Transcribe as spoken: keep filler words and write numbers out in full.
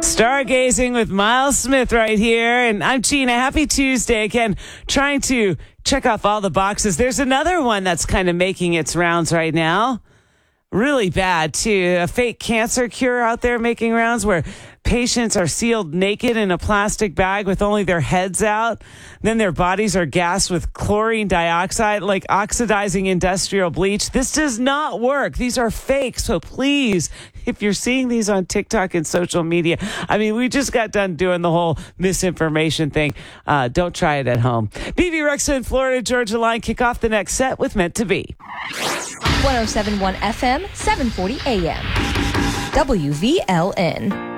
Stargazing with Miles Smith right here. And I'm Gina. Happy Tuesday. Again, trying to check off all the boxes. There's another one that's kind of making its rounds right now. Really bad, too. A fake cancer cure out there making rounds where patients are sealed naked in a plastic bag with only their heads out. Then their bodies are gassed with chlorine dioxide, like oxidizing industrial bleach. This does not work. These are fake. So please, if you're seeing these on TikTok and social media, I mean, we just got done doing the whole misinformation thing. Uh, don't try it at home. B B Rexa in Florida, Georgia Line kick off the next set with Meant to Be. one oh seven point one F M, seven forty A M. W V L N.